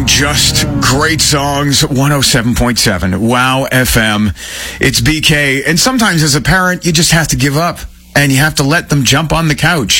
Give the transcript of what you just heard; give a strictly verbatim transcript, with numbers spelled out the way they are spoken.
playing just great songs. one oh seven point seven Wow F M. It's B K. And sometimes as a parent, you just have to give up. And you have to let them jump on the couch.